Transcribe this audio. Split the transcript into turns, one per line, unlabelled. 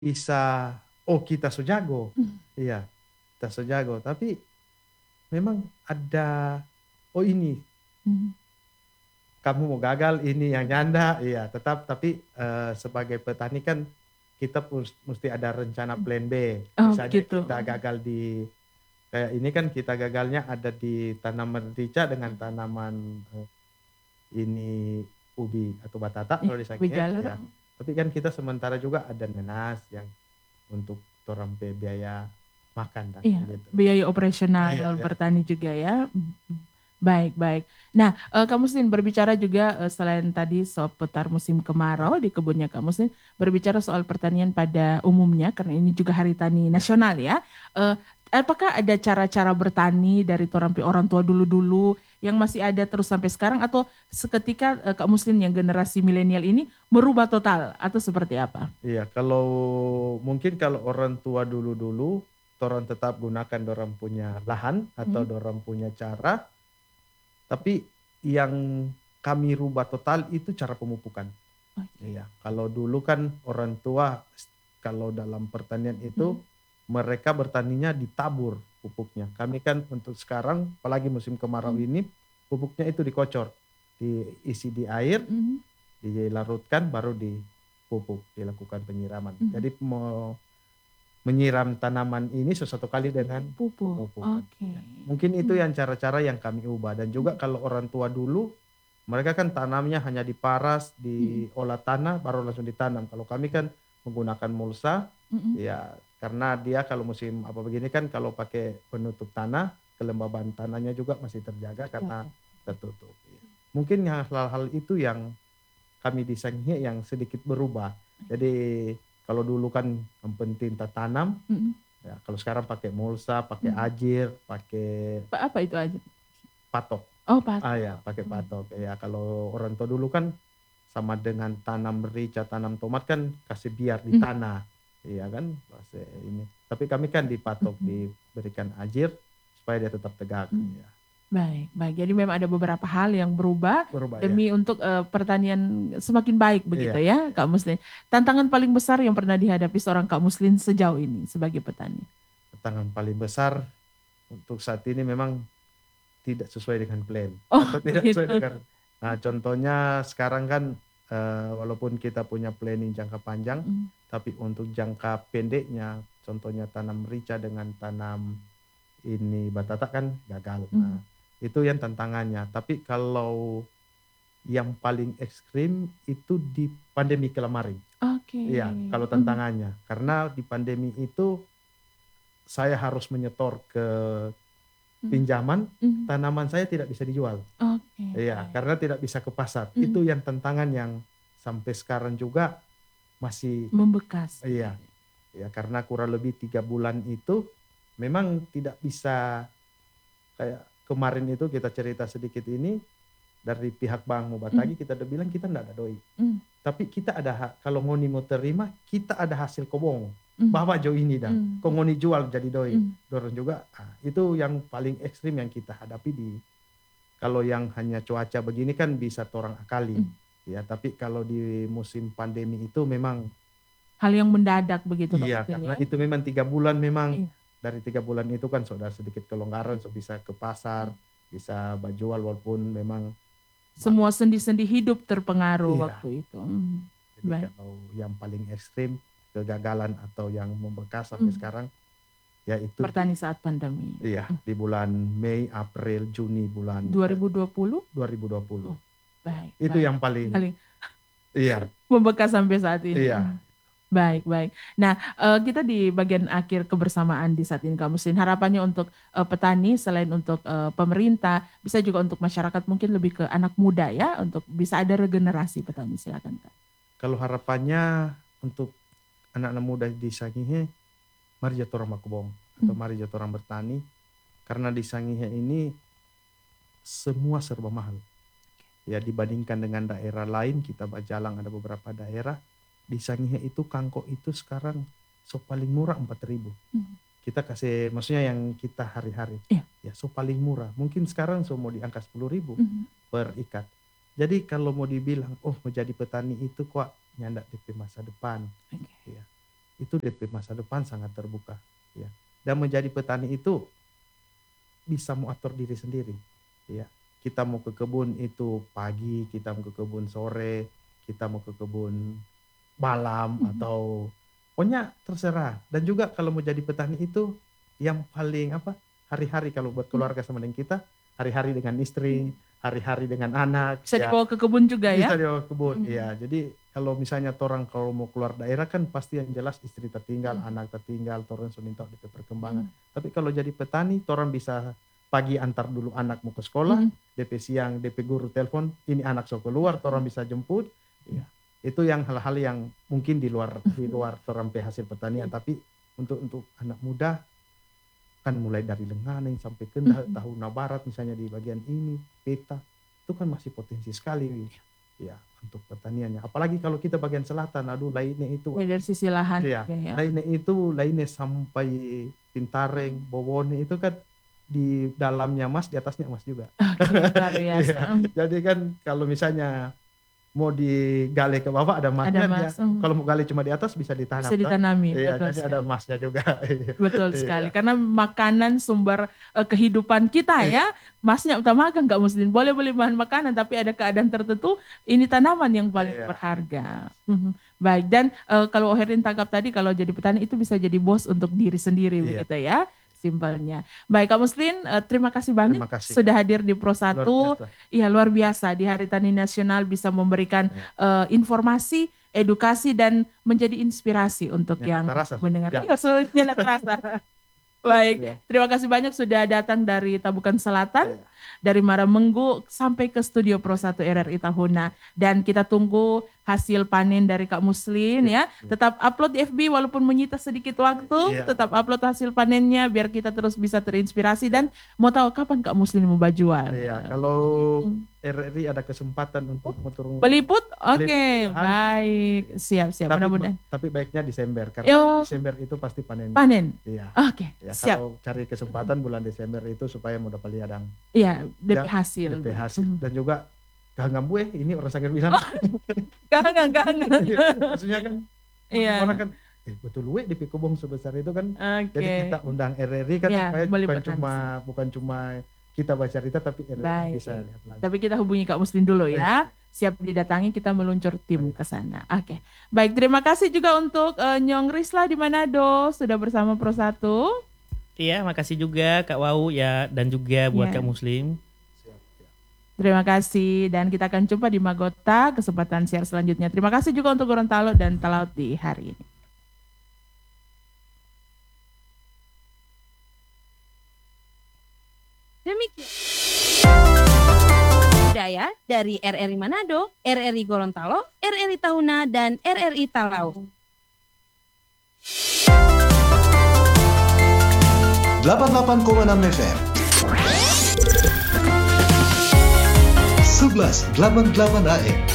bisa, oh kita so jago,
Mhm.
iya kita so jago, tapi memang ada, oh ini
Mhm.
kamu mau gagal, ini yang nyanda, iya tetap, tapi sebagai petani kan kita mesti ada rencana
Mhm.
plan B.
Oh
Misalnya
begitu.
kita gagal di kayak ini kan kita gagalnya ada di tanaman rica dengan
Mhm.
tanaman ini ubi atau batata
Iya,
kalau di
ubi
Sangihe
galur.
ya. Tapi kan kita sementara juga ada nenas yang untuk torang pe biaya makan dan
Iya,
gitu.
biaya operasional
Iya ya.
bertani juga ya. Baik baik. Nah, Kak Muslim berbicara juga, selain tadi seputar musim kemarau di kebunnya Kak Muslim, berbicara soal pertanian pada umumnya karena ini juga Hari Tani
Ya.
Nasional ya. Eee, apakah ada cara-cara bertani dari orang tua dulu-dulu yang masih ada terus sampai sekarang atau seketika, Kak Muslim yang generasi milenial ini merubah total atau seperti apa?
Iya, kalau mungkin kalau orang tua dulu-dulu, torang tetap gunakan dorang punya lahan atau
Mhm.
dorang punya cara, tapi yang kami rubah total itu cara pemupukan.
Oke.
Iya, kalau dulu kan orang tua kalau dalam pertanian itu
Mhm.
mereka bertaninya ditabur pupuknya. Kami kan untuk sekarang apalagi musim kemarau
Mhm.
ini pupuknya itu dikocor, diisi di air,
Mhm.
dilarutkan baru dipupuk, dilakukan penyiraman.
Mhm.
Jadi mau menyiram tanaman ini sesuatu kali dengan
Pupuk,
pemupukan.
oke.
Ya. Mungkin itu
Mhm.
yang cara-cara yang kami ubah dan juga
Mhm.
kalau orang tua dulu mereka kan tanamnya hanya diparas,
Mhm.
diolah tanah baru langsung ditanam. Kalau kami kan menggunakan mulsa,
Mhm.
ya karena dia kalau musim apa begini kan kalau pakai penutup tanah, kelembaban tanahnya juga masih terjaga karena
Terjaga.
tertutup. Ya. Mungkin hal-hal itu yang kami desainnya yang sedikit berubah. Jadi kalau dulu kan yang penting tanam,
Mhm.
ya kalau sekarang pakai mulsa, pakai
Mhm.
ajir, pakai
Apa itu aja?
patok.
Oh
Ah ya,
patok.
pakai
Mhm.
patok. Ya kalau orang tua dulu kan sama dengan tanam merica, tanam tomat kan kasih biar di
Mhm.
tanah. Iya kan? Masih ini. Tapi kami kan dipatok,
Mhm.
diberikan ajir supaya dia tetap tegak.
Mmm.
Ya.
Baik baik. Jadi memang ada beberapa hal yang berubah
Berubah ya.
demi untuk, pertanian semakin baik begitu
Iya,
ya,
iya.
Kak Muslim. Tantangan paling besar yang pernah dihadapi seorang Kak Muslim sejauh ini sebagai petani?
Tantangan paling besar untuk saat ini memang tidak sesuai dengan plan
Oh
atau tidak sesuai
begitu.
dengan nah contohnya sekarang kan, walaupun kita punya planning jangka panjang,
Mhm.
tapi untuk jangka pendeknya, contohnya tanam merica dengan tanam ini batata kan gagal. Nah,
Mhm.
itu yang tantangannya. Tapi kalau yang paling ekstrim itu di pandemi kemarin.
Oke.
Iya, kalau
Mhm.
tantangannya. Karena di pandemi itu saya harus menyetor ke
Mhm.
pinjaman,
Mhm.
tanaman saya tidak bisa dijual.
Oke,
Iya,
baik.
karena tidak bisa ke pasar.
Mhm.
Itu yang tantangan yang sampai sekarang juga masih
Membekas
iya,
begitu.
ya karena kurang lebih 3 bulan itu memang tidak bisa kayak kemarin itu kita cerita sedikit ini, dari pihak bank mau
Mhm.
batagi kita udah bilang kita ndak ada doi.
Mmm.
Tapi kita ada kalau ngoni mau terima, kita ada hasil kobong.
Mmm.
Bawa jo ini dah,
Mmm.
kok ngoni jual jadi doi.
Mmm.
Dorong juga, itu yang paling ekstrim yang kita hadapi di kalau yang hanya cuaca begini kan bisa torang akali,
Mhm.
ya. Tapi kalau di musim pandemi itu memang
Hal yang mendadak begitu Kak
iya,
Muslim
karena
ya?
itu memang 3 bulan memang
Iya.
dari 3 bulan itu kan sudah sedikit kelonggaran,
Mhm.
so bisa ke pasar,
Mhm.
bisa bajual walaupun memang
Semua sendi-sendi hidup terpengaruh
iya.
waktu itu. Mhm.
Jadi
Baik.
kalau yang paling ekstrim, kegagalan atau yang membekas sampai
Mhm.
sekarang, ya itu
Bertani saat pandemi.
iya,
Mhm.
di bulan Mei, April, Juni bulan
2020?
2020.
Oh, baik
Itu
baik.
yang paling
Paling
iya
membekas sampai saat ini.
iya.
Mhm. Baik baik. Nah, kita di bagian akhir kebersamaan di saat ini Kak Muslim, harapannya untuk, petani selain untuk, pemerintah, bisa juga untuk masyarakat mungkin lebih ke anak muda ya, untuk bisa ada regenerasi petani, silakan Kak.
Kalau harapannya untuk anak-anak muda di Sangihe, mari ja torang bakobong atau
Mmm.
mari ja torang bertani, karena di Sangihe ini semua serba mahal. Ya dibandingkan dengan daerah lain, kita Bajalang ada beberapa daerah, di Sangihe itu kangkong itu sekarang so paling murah 4.000.
Mhm.
Kita kasih maksudnya yang kita hari-hari,
Iya.
ya so paling murah. Mungkin sekarang so mau di angka 10.000
Mhm.
per ikat. Jadi kalau mau dibilang, oh mau jadi petani itu kok nyandak DP masa depan.
Oke.
Ya. itu DP masa depan sangat terbuka. Ya. Dan menjadi petani itu bisa mengatur diri sendiri. Ya. Kita mau ke kebun itu pagi, kita mau ke kebun sore, kita mau ke kebun malam atau pokoknya terserah. Dan juga kalau mau jadi petani itu yang paling hari-hari kalau buat keluarga sama dengan kita, hari-hari dengan istri, hari-hari dengan anak.
Bisa dibawa ke kebun juga ya?
Bisa dibawa ke kebun, ya. Jadi kalau misalnya orang kalau mau keluar daerah kan pasti yang jelas istri tertinggal, anak tertinggal, orang sudah DP perkembangan. Tapi kalau jadi petani, orang bisa pagi antar dulu anak mau ke sekolah, DP siang DP guru telepon, ini anak so keluar, orang bisa jemput. Ya. Itu yang hal-hal yang mungkin di luar orang hasil pertanian, tapi untuk anak muda kan mulai dari Lenganeng sampai ke Tahuna Barat misalnya di bagian ini peta itu kan masih potensi sekali ya untuk pertaniannya, apalagi kalau kita bagian selatan, aduh lainnya itu
dari sisi lahan
ya, lainnya sampai Pintareng, Bowone itu kan di dalamnya emas, di atasnya emas juga.
Luar biasa.
Jadi kan kalau misalnya mau digali ke bawah ada emasnya, kalau mau gali cuma di atas bisa ditanam.
Bisa ditanami.
Iya, jadi ada emasnya juga.
Betul sekali, karena makanan sumber kehidupan kita ya. Emasnya utama kan nggak muslim, boleh bahan makanan, tapi ada keadaan tertentu ini tanaman yang paling berharga. Baik, dan kalau Herin tangkap tadi kalau jadi petani itu bisa jadi bos untuk diri sendiri begitu ya. Simpelnya. Baik Kak Muslin, terima kasih banyak sudah hadir di Pro 1. Iya, luar biasa di Hari Tani Nasional bisa memberikan informasi, edukasi dan menjadi inspirasi untuk yang mendengar. Iya, sulitnya terasa. Baik, terima kasih banyak sudah datang dari Tabukan Selatan, dari Maramenggu sampai ke studio Pro 1 RRI Tahuna, dan kita tunggu hasil panen dari Kak Muslin ya. Tetap upload di FB walaupun menyita sedikit waktu, tetap upload hasil panennya biar kita terus bisa terinspirasi dan mau tahu kapan Kak Muslin mau jual.
Iya, kalau RRI ada kesempatan untuk
meliput, baik, siap. Mudah-mudahan.
Tapi baiknya Desember karena Desember itu pasti panen. Iya. Ya, siap. Kalau cari kesempatan bulan Desember itu supaya mau dapat liadang.
Iya, DP hasil.
Dan juga kangen gue, ini orang sangat bilang.
Kangen.
Maksudnya kan, orang kan, betul gue di Pikobong sebesar itu kan. Jadi kita undang RRI kan supaya bukan cuma kita baca cerita, tapi RRI bisa lihat lagi. Tapi
kita hubungi Kak Muslin dulu ya. Siap didatangi, kita meluncur tim ke sana. Baik, terima kasih juga untuk Nyong Risla di Manado sudah bersama Pro 1.
Iya, makasih juga Kak Wau ya, dan juga buat Kak Muslim.
Terima kasih, dan kita akan jumpa di Magota kesempatan share selanjutnya. Terima kasih juga untuk Gorontalo dan Talaut di hari ini.
Demikian budaya dari RRI Manado, RRI Gorontalo, RRI Tahuna, dan RRI Talaut.
88,6 FM 1188 AM